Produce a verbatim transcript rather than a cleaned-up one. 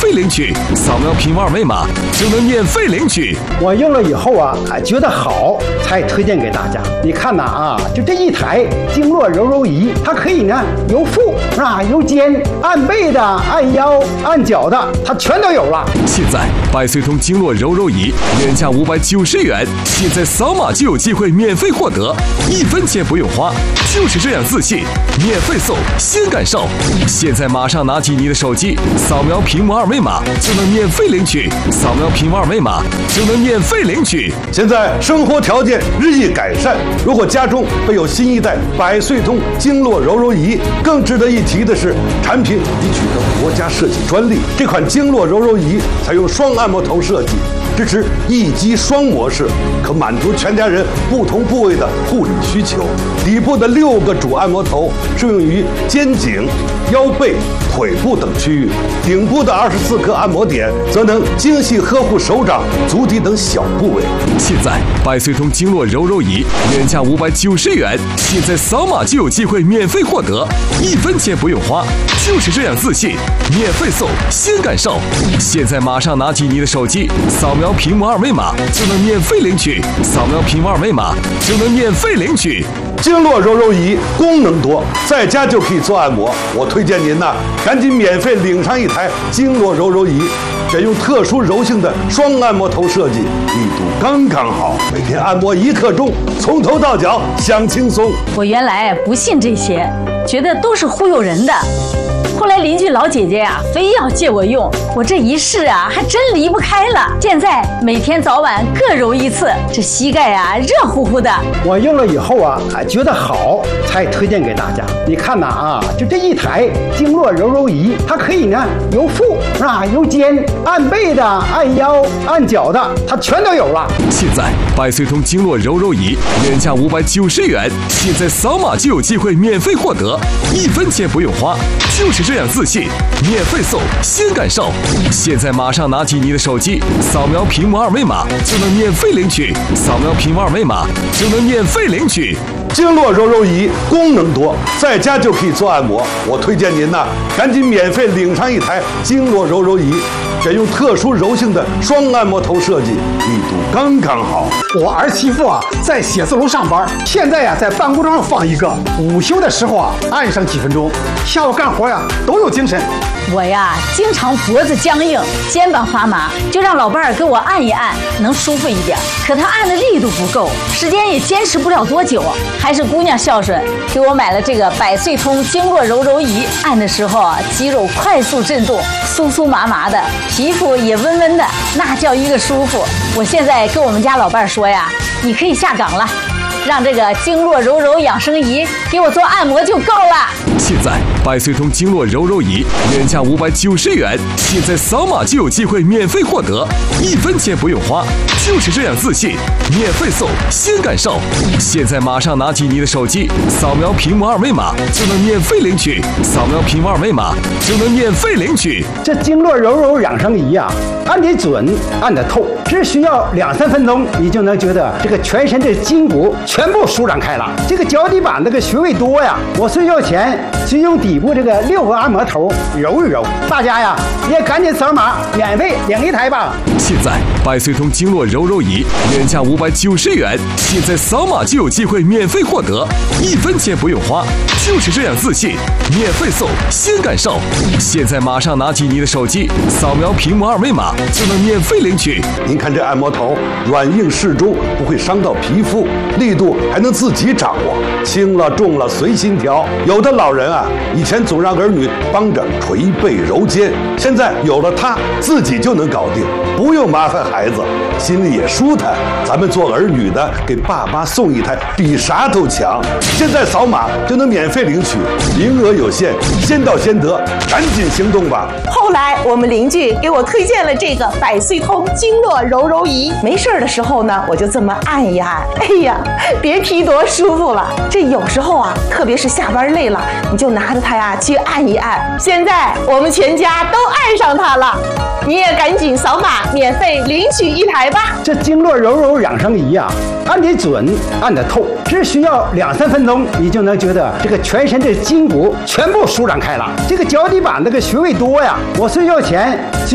费领取，扫描屏幕二维码就能免费领取。 我用了以后啊，觉得好，才推荐给大家。你看呐啊，就这一台经络柔柔仪，它可以呢由腹啊由肩按背的、按腰、按脚的，它全都有了。 现在百岁通经络柔柔仪原价五百九十元，现在扫码就有机会免费获得，一分钱不用花，就是这样自信，免费送，先感受。现在马上拿起你的手机，扫描屏幕二维码就能免费领取，扫描屏幕二维码就能免费领取。 现在生活条件日益改善，如果家中备有新一代百岁通经络柔柔仪，更值得一提的是，产品已取得国家设计专利。这款经络柔柔仪采用双按摩头设计，支持一击双模式，可满足全家人不同部位的护理需求。底部的六个主按摩头适用于肩颈、腰背、腿部等区域，顶部的二十四颗按摩点则能精细呵护手掌、足底等小部位。 现在百岁通经络柔柔仪原价五百九十元，现在扫码就有机会免费获得，一分钱不用花，就是这样自信，免费送，先感受。现在马上拿起你的手机，扫描屏幕二维码就能免费领取，扫描屏幕二维码就能免费领取。 经络柔柔仪功能多，在家就可以做按摩。我推荐您呐，赶紧免费领上一台经络柔柔仪，选用特殊柔性的双按摩头设计，力度刚刚好，每天按摩一刻钟，从头到脚享轻松。 我原来不信这些，觉得都是忽悠人的。后来邻居老姐姐呀、啊，非要借我用，我这一试啊，还真离不开了。现在每天早晚各揉一次，这膝盖啊热乎乎的。 我用了以后啊，觉得好，才推荐给大家。你看呐啊，就这一台经络柔柔仪，它可以呢由腹啊由肩按背的、按腰、按脚的，它全都有了。 现在百岁通经络柔柔仪原价五百九十元，现在扫码就有机会免费获得，一分钱不用花，就是这样自信，免费送，先感受。现在马上拿起你的手机，扫描屏幕二维码就能免费领取，扫描屏幕二维码就能免费领取。 经络柔柔仪功能多，在家就可以做按摩。我推荐您呐，赶紧免费领上一台经络柔柔仪，选用特殊柔性的双按摩头设计，力度刚刚好。 我儿媳妇啊在写字楼上班，现在呀、啊、在办公桌上放一个，午休的时候啊按上几分钟，下午干活呀都有精神。 我呀经常脖子僵硬、肩膀发麻，就让老伴儿给我按一按，能舒服一点。可他按的力度不够，时间也坚持不了多久。还是姑娘孝顺，给我买了这个百岁通经络柔柔仪，按的时候啊肌肉快速震动，酥酥麻麻的，皮肤也温温的，那叫一个舒服。我现在跟我们家老伴儿说呀，你可以下岗了，让这个经络柔柔养生仪给我做按摩就够了。 现在百岁通经络柔柔仪原价五百九十元，现在扫码就有机会免费获得，一分钱不用花，就是这样自信，免费送，先感受。现在马上拿起你的手机，扫描屏幕二维码就能免费领取，扫描屏幕二维码就能免费领取。 这经络柔柔养生仪啊，按得准，按得透，只需要两三分钟，你就能觉得这个全身的筋骨全部舒展开了。这个脚底板这个穴位多呀，我睡觉前就用底部这个六个按摩头揉一揉。大家呀也赶紧扫码免费领一台吧。 现在百岁通经络柔柔仪原价五百九十元，现在扫码就有机会免费获得，一分钱不用花，就是这样自信，免费送，先感受。现在马上拿起你的手机，扫描屏幕二维码就能免费领取。 您看这按摩头软硬适中，不会伤到皮肤，力度还能自己掌握，轻了重了随心调。有的老人啊，以前总让儿女帮着捶背揉肩，现在有了它，自己就能搞定，不用麻烦孩子，心里也舒坦。咱们做儿女的，给爸妈送一台，比啥都强。现在扫码就能免费领取，名额有限，先到先得，赶紧行动吧。 后来我们邻居给我推荐了这个百岁通经络柔柔仪，没事儿的时候呢，我就这么按一按，哎呀，别提多舒服了。这有时候啊，特别是下班累了，你就拿着它呀去按一按。现在我们全家都爱上它了，你也赶紧扫码免费领取一台吧。 这经络柔柔养生仪啊，按得准，按得透，只需要两三分钟，你就能觉得这个全身的筋骨全部舒展开了。这个脚底板这个穴位多呀，我睡觉前